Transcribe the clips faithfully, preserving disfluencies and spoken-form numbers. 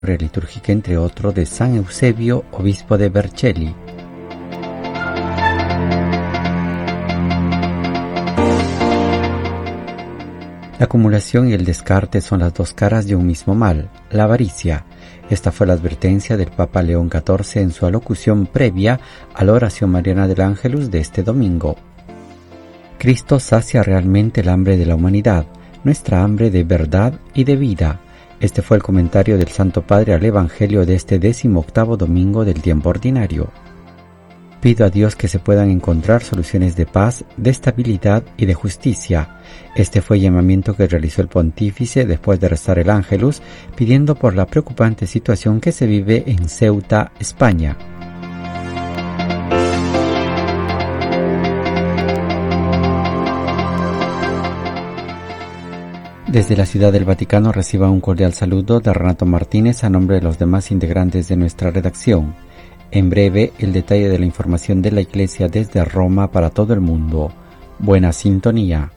litúrgica, entre otros, de San Eusebio, obispo de Vercelli. La acumulación y el descarte son las dos caras de un mismo mal, la avaricia. Esta fue la advertencia del Papa León catorce en su alocución previa a la oración mariana del Ángelus de este domingo. Cristo sacia realmente el hambre de la humanidad, nuestra hambre de verdad y de vida. Este fue el comentario del Santo Padre al Evangelio de este décimo octavo domingo del tiempo ordinario. Pido a Dios que se puedan encontrar soluciones de paz, de estabilidad y de justicia. Este fue el llamamiento que realizó el pontífice después de rezar el Ángelus, pidiendo por la preocupante situación que se vive en Ceuta, España. Desde la Ciudad del Vaticano reciba un cordial saludo de Renato Martínez a nombre de los demás integrantes de nuestra redacción. En breve, el detalle de la información de la Iglesia desde Roma para todo el mundo. Buena sintonía.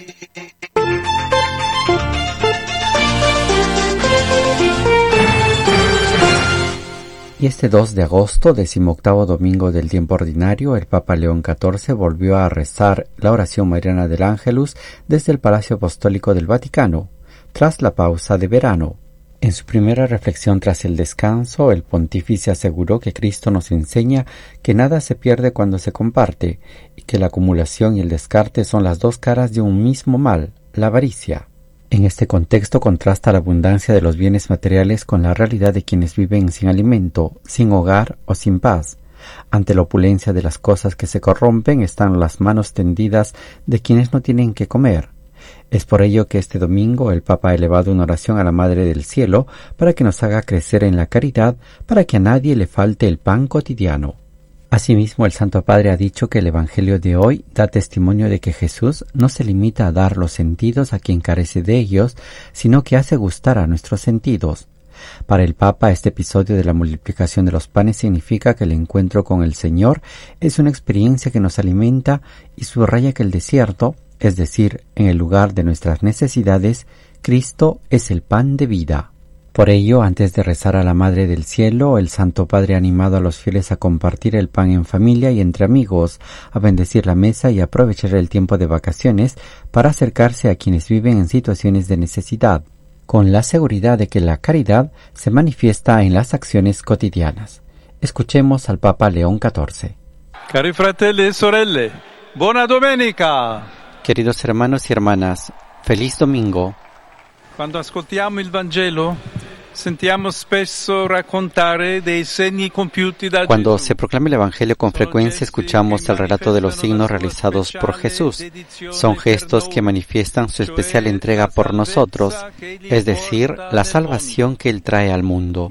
Y este dos de agosto, decimoctavo domingo del tiempo ordinario, el Papa León catorce volvió a rezar la oración mariana del Ángelus desde el Palacio Apostólico del Vaticano, tras la pausa de verano. En su primera reflexión tras el descanso, el pontífice aseguró que Cristo nos enseña que nada se pierde cuando se comparte, y que la acumulación y el descarte son las dos caras de un mismo mal, la avaricia. En este contexto contrasta la abundancia de los bienes materiales con la realidad de quienes viven sin alimento, sin hogar o sin paz. Ante la opulencia de las cosas que se corrompen están las manos tendidas de quienes no tienen que comer. Es por ello que este domingo el Papa ha elevado una oración a la Madre del Cielo para que nos haga crecer en la caridad, para que a nadie le falte el pan cotidiano. Asimismo, el Santo Padre ha dicho que el Evangelio de hoy da testimonio de que Jesús no se limita a dar los sentidos a quien carece de ellos, sino que hace gustar a nuestros sentidos. Para el Papa, este episodio de la multiplicación de los panes significa que el encuentro con el Señor es una experiencia que nos alimenta y subraya que el desierto, es decir, en el lugar de nuestras necesidades, Cristo es el pan de vida. Por ello, antes de rezar a la Madre del Cielo, el Santo Padre ha animado a los fieles a compartir el pan en familia y entre amigos, a bendecir la mesa y aprovechar el tiempo de vacaciones para acercarse a quienes viven en situaciones de necesidad, con la seguridad de que la caridad se manifiesta en las acciones cotidianas. Escuchemos al Papa León catorce. Cari fratelli e sorelle, buona domenica! Queridos hermanos y hermanas, feliz domingo. Quando ascoltiamo il Vangelo, sentiamo spesso raccontare dei segni compiuti da Cuando Gesù. se proclama el Evangelio, con frecuencia escuchamos el relato de los signos realizados por Jesús. Son gestos que manifiestan su especial entrega por nosotros, es decir, la salvación que Él trae al mundo.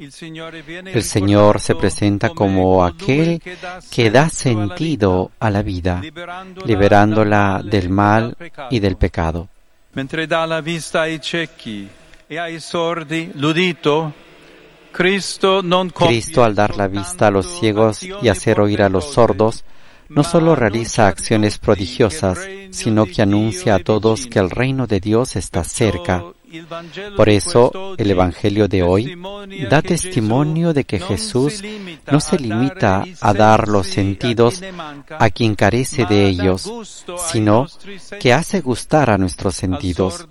El Señor se presenta como aquel que da sentido a la vida, liberándola del mal y del pecado. Mentre dà la vista ai ciechi e ai sordi l'udito, Cristo non Cristo, al dar la vista a los ciegos y hacer oír a los sordos, no solo realiza acciones prodigiosas, sino que anuncia a todos que el reino de Dios está cerca. Por eso, el Evangelio de hoy da testimonio de que Jesús no se limita a dar los sentidos a quien carece de ellos, sino que hace gustar a nuestros sentidos.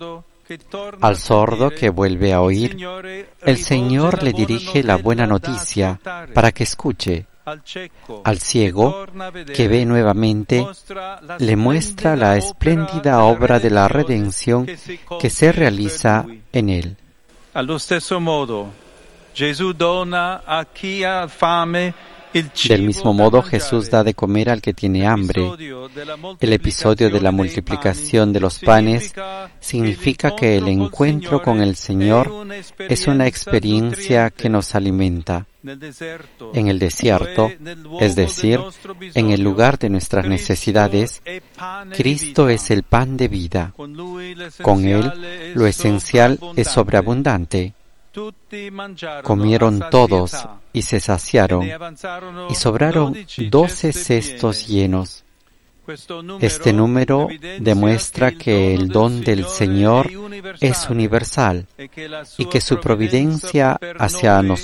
Al sordo que vuelve a oír, el Señor le dirige la buena noticia para que escuche. Al ciego, que ve nuevamente, le muestra la espléndida obra de la redención que se realiza en él. Allo stesso modo, Gesù dona a chi ha fame il cibo Del mismo modo, Jesús da de comer al que tiene hambre. El episodio de la multiplicación de los panes significa que el encuentro con el Señor es una experiencia que nos alimenta. En el desierto, es decir, en el lugar de nuestras necesidades, Cristo es el pan de vida. Con Él, lo esencial es sobreabundante. Comieron todos y se saciaron, y sobraron doce cestos llenos. Este número demuestra que el don del Señor es universal y que su providencia hacia nosotros